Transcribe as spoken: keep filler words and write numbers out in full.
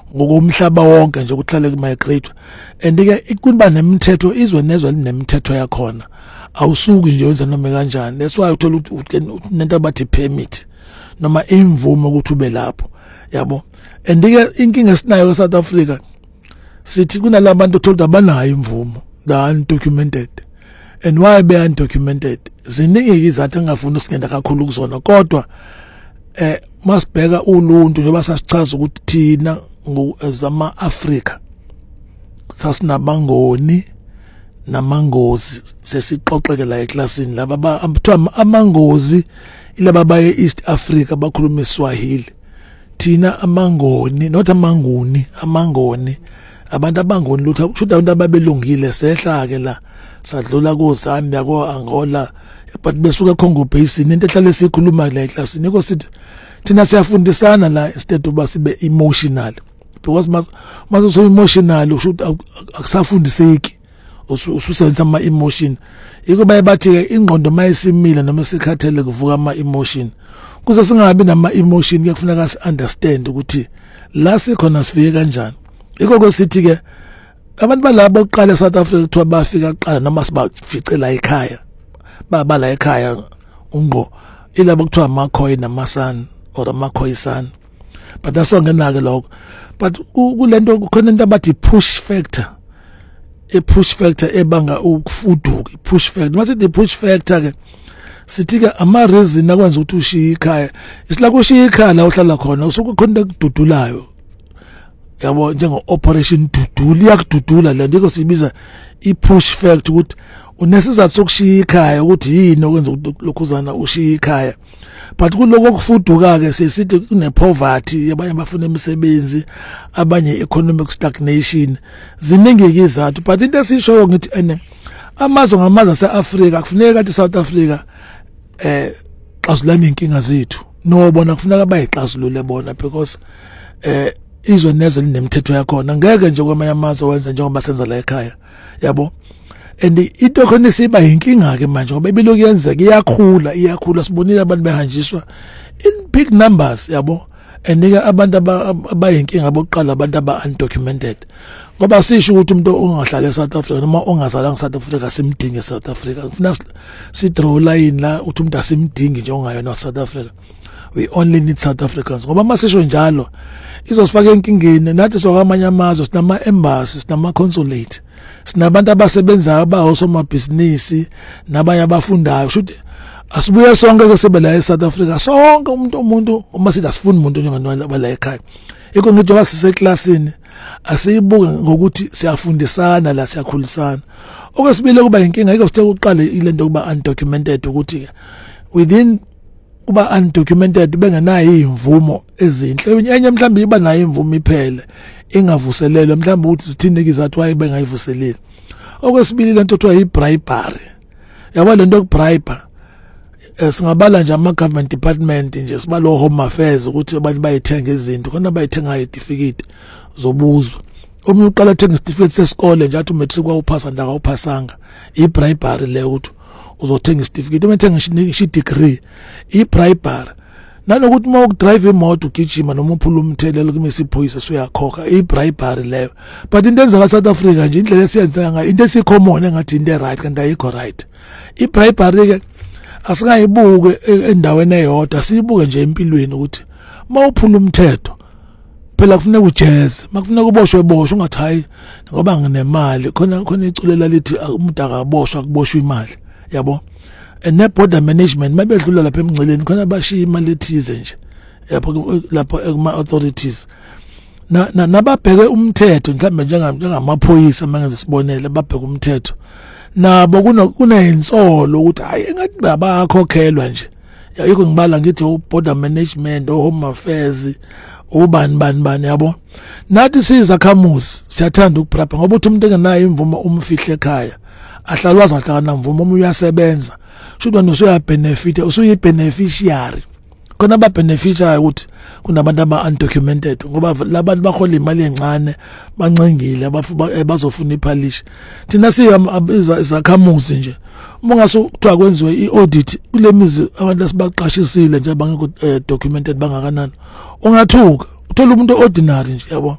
ngokomhlaba wonke nje ukuhlale kumigrate and ke kuba nemithetho izwe nezwe linemithetho yakhona awusuki nje wenza noma kanjani that's why uthola ukuthi nento abathi permit noma imvumo ukuthi ube lapho yabo and ke inkinga esinayo eSouth Africa sithi kunalabantu othola abanayo imvumo the undocumented and why be undocumented ziningi izathu engafuni usikenda kakhulu kuzona kodwa eh masibheka uluntu njengoba sasichaza ukuthi thina ngozama Africa sasinabangoni namangozi sesixoxeke la eclassini laba abuthiwa amangozi ilaba baye East Africa bakhuluma iSwahili thina amangoni not amanguni amangoni abantu abangoni lutho kusho abantu ababelungile sehla ke la sadlula ko Zambia ko Angola but besuka eCongo Basin into ehlale sikhuluma la eclassini iko sithi thina siyafundisana la instead of sibe emotional because mas mas so emotional ushuthi akusafundiseki ususenza ama emotion iko baye bathi ke ingqondo mayisimile noma sikhathele kuvuka ama emotion kuze singabi nama emotion kuyakufuneka si understand ukuthi la sikhona sifike kanjani iko kwesithi ke abantu balabo oqala eSouth Africa kuthiwa bafika kuqala noma sibaficela ekhaya baba la ekhaya unqo ilabo kuthiwa amakhoyi namasana or amakhoyisana but asongenake lokho but kulento kukhona into abathi push factor a push factor ebanga ukufuduka push factor mase the push factor ke sithi ke ama reason akwenza ukuthi ushiye ekhaya isila kushiya ekhaya la uhlala khona usuku khona kududulayo yabo njengo operation dudula iyakududula le ndiko sibiza I push factor ukuthi unesizathu sokushiya ekhaya ukuthi yini okwenza lokhuzana ushiya ekhaya but kuloko okufuduka ke sesithi kune poverty abanye bafuna imisebenzi abanye economic stagnation ziningi izathu but into esishoyo ngithi ene amazwe ngamazwe aseAfrika kufuneka kathi South Africa eh xazulana inkinga zethu no bona kufuneka bayixazulule bona because eh izwe nezwe linemithetho yakhona ngeke nje kwamanye amazwe wenza njengoba senza la ekhaya yabo and into khona siba inkinga ke manje ngoba ibiloku yenzeka iyakhula iyakhula sibonile abantu behanjiswa in big numbers yabo and ke abantu abayinkinga abokuqala abantu aba undocumented ngoba sisho ukuthi umuntu ongahlala eSouth Africa noma ongazalanga eSouth Africa simdinge eSouth Africa kufuna si draw line la uthi umuntu asimdingi nje ongayona eSouth Africa we only need South Africans ngoba masisho njalo izosifaka enkingeni nathi sokwamanye amazwe sinama embassies sinama consulate sinabantu abasebenza abaho somabhizinisi nabanye abafundayo kushuthi asibuye sonke ke sebela eSouth Africa sonke umuntu umuntu uma sithi asifuni umuntu njengana la ekhaya iko ngithi wasise classini asiyibuke ngokuthi siyafundisana la siyakhulisana okwesibili kuba inkinga iko sithe uqale ilento kuba undocumented ukuthi within kuba undocumented bengenayo imvumo ezinhle enye mhlawumbe iba nayo imvumo iphele ingavuselelwe mhlawumbe ukuthi sithinde izathu waye bengayivuseleli okwesibili lento kuthiwa ibribery yabo lento yokubribe singabala nje ama government department nje sibalo home affairs ukuthi abantu bayithenga izinto khona bayithenga certificate zobuzwa omunye uqala thenga certificate sesikole nje athi umatric wawuphasa ndaka uphasanga ibribery le ukuthi uzothenga certificate umethenga ngisho degree ibribery nalokuthi uma ukudrive imoto ugijima noma uphula umthelelo kumesiphoyisa soyakhokha ibribery leyo but into enza South Africa nje indlela esiyenza ngayo into esicommon engathi into right kanti ayikho right ibribery ke asingayibuke endaweni eyodwa siyibuke nje empilweni ukuthi mawuphula umthetho phela kufuneka ujeze makufuneka uboshwe boshwe ungathi hayi ngoba nginemali khona khona iculela lithi umuntu akaboshwa kuboshwa imali yabo ne border management mabedlula lapha emngceleni khona bashiya imali ethize nje lapho lapho kuma authorities na nababheke umthetho mhlawumbe njengamaphoyisa manje sibonele babheke umthetho nabo kunensolo ukuthi hayi engathi babakhokhelwa nje yiko ngibala ngithi border management home affairs ubani bani bani yabo nathi sizakhamuzi siyathanda ukuprapa ngoba uthi umuntu engenayo imvumo umfihle ekhaya ahlalwa zahlakana mvumo uma uyasebenza shudwa nosuya benefit usuyi beneficiary khona ba beneficiary ukuthi kunabantu aba undocumented ngoba labantu bahola imali encane bancengile bazofuna iphalish thina siyizakhamuzi nje uma ngaso kuthiwa kwenziwe iaudit kule mizi abantu asibaqashisile nje bangekho documented bangakanani ungathuka uthola umuntu ordinary nje yabo